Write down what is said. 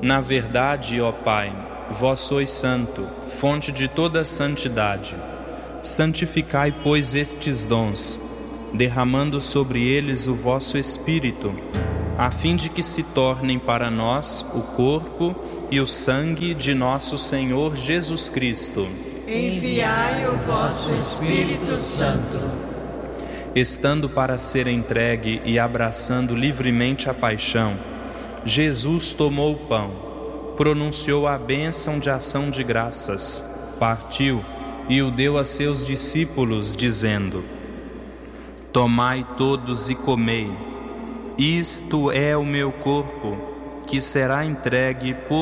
Na verdade, ó Pai, vós sois santo, fonte de toda santidade. Santificai, pois, estes dons, derramando sobre eles o vosso Espírito, a fim de que se tornem para nós o corpo e o sangue de nosso Senhor Jesus Cristo. Enviai o vosso Espírito Santo. Estando para ser entregue e abraçando livremente a paixão, Jesus tomou o pão, pronunciou a bênção de ação de graças, partiu e o deu a seus discípulos, dizendo: Tomai todos e comei, isto é o meu corpo, que será entregue por